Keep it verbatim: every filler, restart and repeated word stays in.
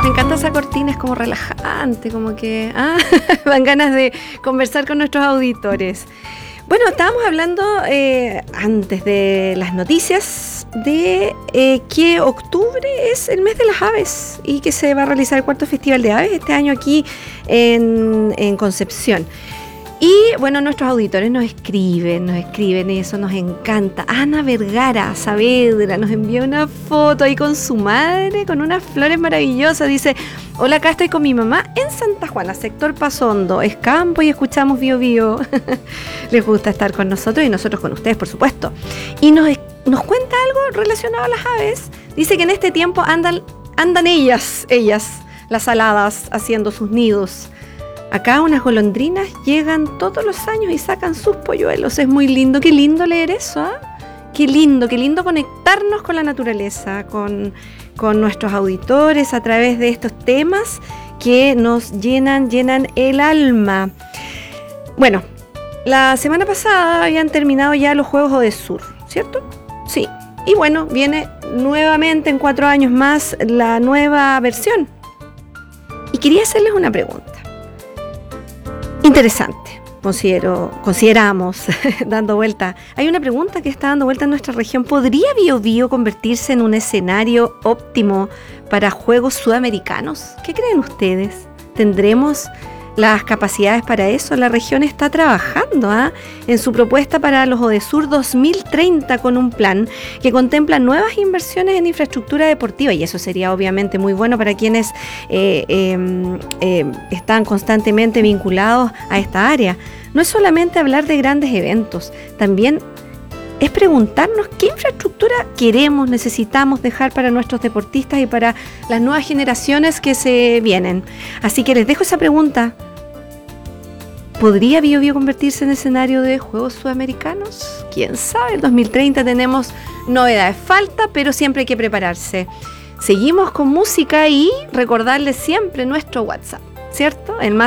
Me encanta esa cortina, es como relajante, como que ah, dan ganas de conversar con nuestros auditores. Bueno, estábamos hablando eh, antes de las noticias de eh, que octubre es el mes de las aves y que se va a realizar el cuarto Festival de Aves este año aquí en, en Concepción. Y bueno, nuestros auditores nos escriben, nos escriben y eso nos encanta. Ana Vergara Saavedra nos envió una foto ahí con su madre, con unas flores maravillosas. Dice, hola, acá estoy con mi mamá en Santa Juana, sector Paso Hondo. Es campo y escuchamos Bio Bio. Les gusta estar con nosotros y nosotros con ustedes, por supuesto. Y nos, nos cuenta algo relacionado a las aves. Dice que en este tiempo andan, andan ellas, ellas, las aladas, haciendo sus nidos. Acá unas golondrinas llegan todos los años y sacan sus polluelos. Es muy lindo, qué lindo leer eso, ¿eh? Qué lindo, qué lindo conectarnos con la naturaleza, con, con nuestros auditores a través de estos temas que nos llenan, llenan el alma. Bueno, la semana pasada habían terminado ya los Juegos Odesur, ¿cierto? Sí. Y bueno, viene nuevamente en cuatro años más la nueva versión. Y quería hacerles una pregunta. Interesante, considero, consideramos, dando vuelta. Hay una pregunta que está dando vuelta en nuestra región. ¿Podría Bio Bio convertirse en un escenario óptimo para Juegos Sudamericanos? ¿Qué creen ustedes? ¿Tendremos las capacidades para eso? La región está trabajando ¿eh? en su propuesta para los Odesur dos mil treinta con un plan que contempla nuevas inversiones en infraestructura deportiva, y eso sería obviamente muy bueno para quienes eh, eh, eh, están constantemente vinculados a esta área. No es solamente hablar de grandes eventos, también es preguntarnos qué infraestructura queremos, necesitamos dejar para nuestros deportistas y para las nuevas generaciones que se vienen. Así que les dejo esa pregunta. ¿Podría Bio Bio convertirse en escenario de Juegos Sudamericanos? ¿Quién sabe? El dos mil treinta tenemos novedades. Falta, pero siempre hay que prepararse. Seguimos con música y recordarles siempre nuestro WhatsApp, ¿cierto? El más